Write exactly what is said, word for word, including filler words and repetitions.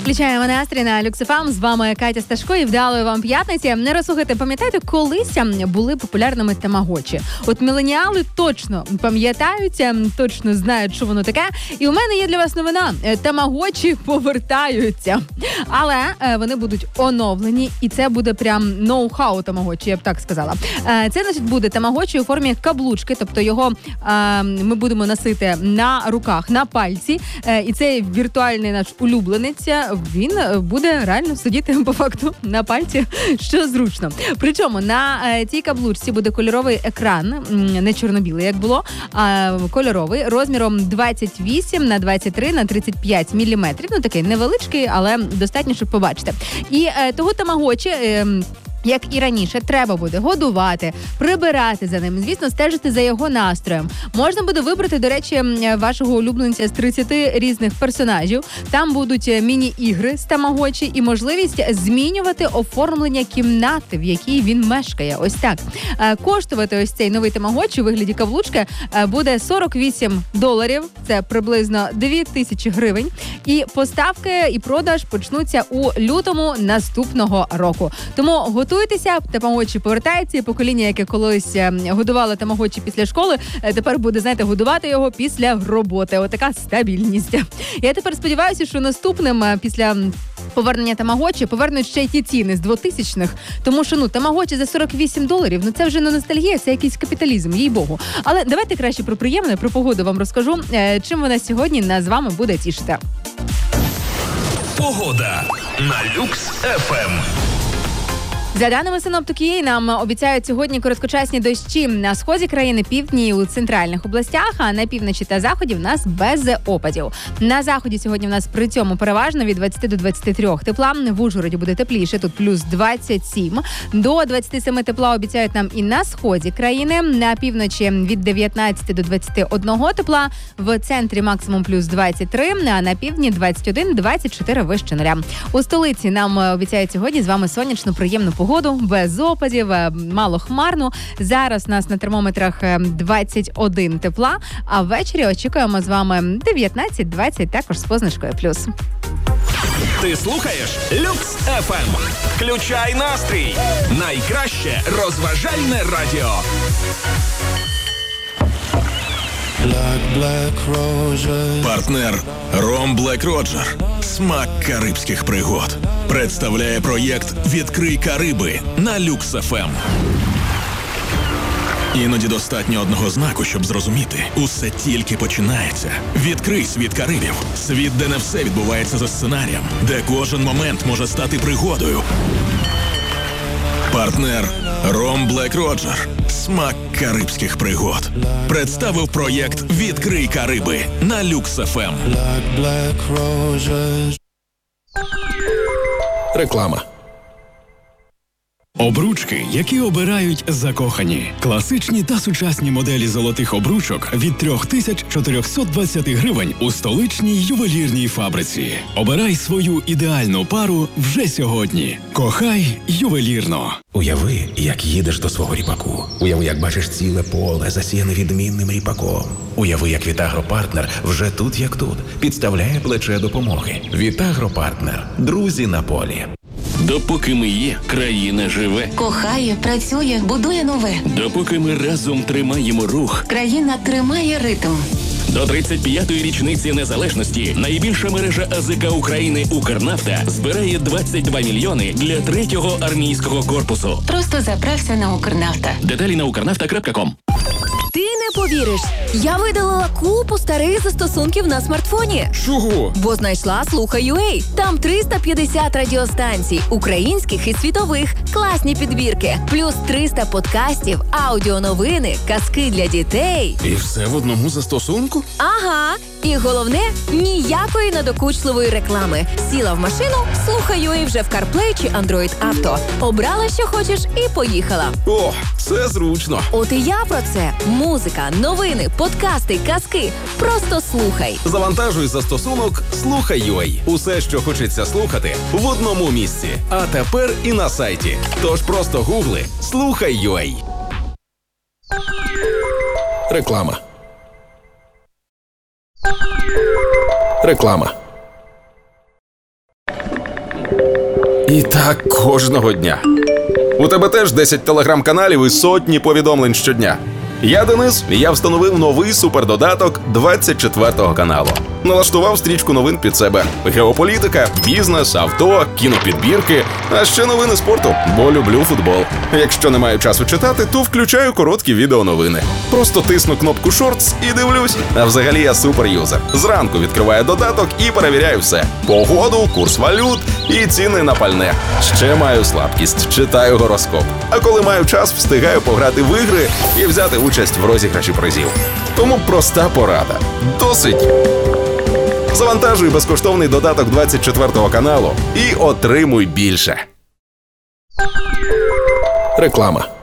Включаємо настрій на Люкс еф ем. З вами Катя Сташко і вдалої вам п'ятниці. Не розслухайте, пам'ятаєте, колись були популярними тамагочі. От міленіали точно пам'ятають, точно знають, що воно таке. І у мене є для вас новина. Тамагочі повертаються. Але вони будуть оновлені, і це буде прям ноу-хау тамагочі, я б так сказала. Це, значить, буде тамагочі у формі каблучки, тобто його ми будемо носити на руках, на пальці. І цей віртуальний наш улюбленець, він буде реально сидіти по факту на пальці, що зручно. Причому на цій каблучці буде кольоровий екран, не чорно-білий, як було, а кольоровий, розміром двадцять вісім на двадцять три на тридцять п'ять міліметрів. Ну, такий невеличкий, але достатньо, щоб побачити. І того тамагочі, як і раніше, треба буде годувати, прибирати за ним, звісно, стежити за його настроєм. Можна буде вибрати, до речі, вашого улюбленця з тридцяти різних персонажів. Там будуть міні-ігри з тамагочі і можливість змінювати оформлення кімнати, в якій він мешкає. Ось так. Коштувати ось цей новий тамагочі у вигляді каблучки буде сорок вісім доларів. Це приблизно дві тисячі гривень. І поставки і продаж почнуться у лютому наступного року. Тому готуйтеся. Тамагочі повертається, і покоління, яке колись годувало тамагочі після школи, тепер буде, знаєте, годувати його після роботи. Отака стабільність. Я тепер сподіваюся, що наступним після повернення тамагочі повернуть ще й ті ціни з двотисячних, тому що, ну, тамагочі за сорок вісім доларів, ну це вже не ностальгія, це якийсь капіталізм, їй-богу. Але давайте краще про приємне, про погоду вам розкажу, чим вона сьогодні нас з вами буде тішити. Погода на Люкс еф ем. За даними синоптики, нам обіцяють сьогодні короткочасні дощі на сході країни, півдні і у центральних областях, а на півночі та заході в нас без опадів. На заході сьогодні в нас при цьому переважно від двадцяти до двадцяти трьох тепла. В Ужгороді буде тепліше, тут плюс двадцять сім. До двадцяти семи тепла обіцяють нам і на сході країни. На півночі від дев'ятнадцяти до двадцяти одного тепла. В центрі максимум плюс двадцять три, а на півдні двадцять один - двадцять чотири вище нуля. У столиці нам обіцяють сьогодні з вами сонячну, приємну погоду. Погоду, без опадів, мало хмарно. Зараз у нас на термометрах двадцять один тепла, а ввечері очікуємо з вами дев'ятнадцять двадцять, також з позначкою плюс. Ти слухаєш Люкс еф ем. Включай настрій. Найкраще розважальне радіо. Партнер Ром Блек Роджер. Смак карибських пригод. Представляє проєкт «Відкрий Кариби» на Люкс еф ем. Іноді достатньо одного знаку, щоб зрозуміти. Усе тільки починається. Відкрий світ Карибів. Світ, де не все відбувається за сценарієм. Де кожен момент може стати пригодою. Партнер Ром Блек Роджер. Смак карибських пригод. Представив проєкт «Відкрий Кариби» на Люкс еф ем. Реклама. Обручки, які обирають закохані. Класичні та сучасні моделі золотих обручок від три тисячі чотириста двадцять гривень у столичній ювелірній фабриці. Обирай свою ідеальну пару вже сьогодні. Кохай ювелірно. Уяви, як їдеш до свого ріпаку. Уяви, як бачиш ціле поле, засіяне відмінним ріпаком. Уяви, як Вітагропартнер вже тут, як тут, підставляє плече допомоги. Вітагропартнер. Друзі на полі. Допоки ми є, країна живе. Кохає, працює, будує нове. Допоки ми разом тримаємо рух. Країна тримає ритм. До тридцять п'ятої річниці незалежності найбільша мережа АЗК України «Укрнафта» збирає двадцять два мільйони для третього армійського корпусу. Просто заправся на «Укрнафта». Деталі на укрнафта крапка ком. Ти не повіриш, я видалила купу старих застосунків на смартфоні. Чого? Бо знайшла Слухай.ua. Там триста п'ятдесят радіостанцій, українських і світових, класні підбірки, плюс триста подкастів, аудіоновини, казки для дітей. І все в одному застосунку? Ага. І головне, ніякої надокучливої реклами. Сіла в машину, Слухай.ua вже в CarPlay чи Android Auto. Обрала, що хочеш, і поїхала. О, це зручно. От і я про це. Музика, новини, подкасти, казки. Просто слухай. Завантажуй застосунок Слухай.ua. Усе, що хочеться слухати, в одному місці. А тепер і на сайті. Тож просто гугли Слухай.ua. Реклама. Реклама. І так кожного дня. У тебе теж десять телеграм-каналів і сотні повідомлень щодня. Я Денис, і я встановив новий супердодаток двадцять четвертого каналу. Налаштував стрічку новин під себе. Геополітика, бізнес, авто, кінопідбірки, а ще новини спорту, бо люблю футбол. Якщо не маю часу читати, то включаю короткі відеоновини. Просто тисну кнопку «Шортс» і дивлюсь. А взагалі я суперюзер. Зранку відкриваю додаток і перевіряю все. Погоду, курс валют і ціни на пальне. Ще маю слабкість, читаю гороскоп. А коли маю час, встигаю пограти в ігри і взяти участь в розіграші призів. Тому проста порада. Досить! Завантажуй безкоштовний додаток двадцять четвертого каналу і отримуй більше. Реклама.